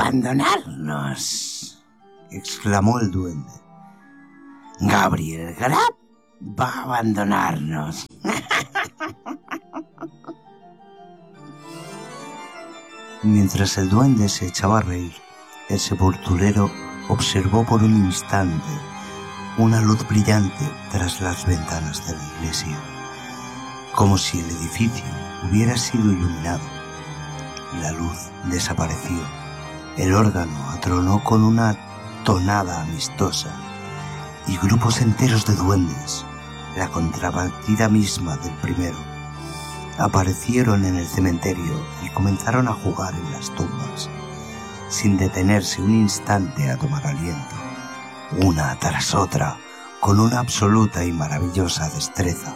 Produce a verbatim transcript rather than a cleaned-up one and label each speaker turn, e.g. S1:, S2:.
S1: abandonarnos, exclamó el duende. Gabriel Grab va a abandonarnos. Mientras el duende se echaba a reír, el sepulturero observó por un instante una luz brillante tras las ventanas de la iglesia, como si el edificio hubiera sido iluminado. La luz desapareció. El órgano atronó con una tonada amistosa y grupos enteros de duendes, la contrapartida misma del primero, aparecieron en el cementerio y comenzaron a jugar en las tumbas, sin detenerse un instante a tomar aliento, una tras otra, con una absoluta y maravillosa destreza.